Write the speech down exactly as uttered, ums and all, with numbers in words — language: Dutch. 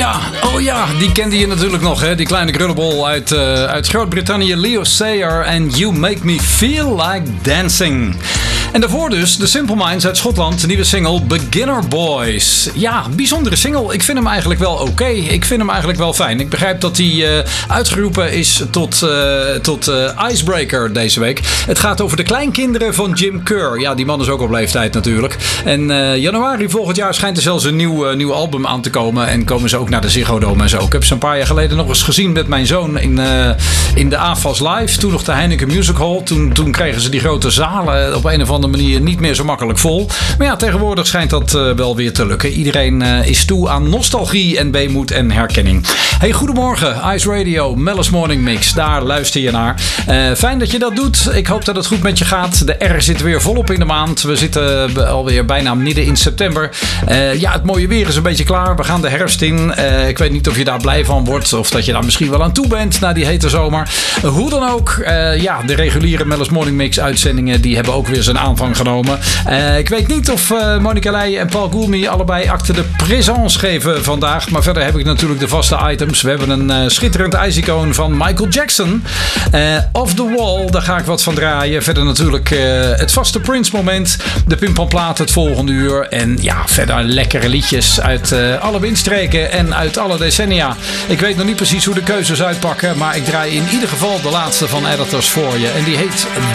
ja, oh ja, die kende je natuurlijk nog, hè? Die kleine krullenbol uit, uh, uit Groot-Brittannië, Leo Sayer en You Make Me Feel Like Dancing. En daarvoor dus de Simple Minds uit Schotland, de nieuwe single Beginner Boys. Ja, bijzondere single. Ik vind hem eigenlijk wel oké. Okay. Ik vind hem eigenlijk wel fijn. Ik begrijp dat hij uh, uitgeroepen is tot, uh, tot uh, icebreaker deze week. Het gaat over de kleinkinderen van Jim Kerr. Ja, die man is ook op leeftijd natuurlijk. En uh, januari volgend jaar schijnt er zelfs een nieuw, uh, nieuw album aan te komen. En komen ze ook naar de Ziggo Dome en zo. Ik heb ze een paar jaar geleden nog eens gezien met mijn zoon in, uh, in de A F A S Live. Toen nog de Heineken Music Hall. Toen, toen kregen ze die grote zalen op een of andere manier niet meer zo makkelijk vol. Maar ja, tegenwoordig schijnt dat uh, wel weer te lukken. Iedereen uh, is toe aan nostalgie en weemoed en herkenning. Hey, goedemorgen. Ice Radio, Mellis Morning Mix. Daar luister je naar. Uh, fijn dat je dat doet. Ik hoop dat het goed met je gaat. De R zit weer volop in de maand. We zitten alweer bijna midden in september. Uh, ja, het mooie weer is een beetje klaar. We gaan de herfst in. Uh, ik weet niet of je daar blij van wordt of dat je daar misschien wel aan toe bent na die hete zomer. Uh, hoe dan ook. Uh, ja, de reguliere Mellis Morning Mix uitzendingen die hebben ook weer zijn aanvang genomen. Uh, ik weet niet of uh, Monica Leij en Paul Goulmy allebei acte de présence geven vandaag. Maar verder heb ik natuurlijk de vaste items. We hebben een uh, schitterend ijsicoon van Michael Jackson. Uh, Off the Wall, daar ga ik wat van draaien. Verder natuurlijk uh, het vaste Prince moment. De Pimpelplaat het volgende uur. En ja, verder lekkere liedjes uit uh, alle windstreken en uit alle decennia. Ik weet nog niet precies hoe de keuzes uitpakken. Maar ik draai in ieder geval de laatste van Editors voor je. En die heet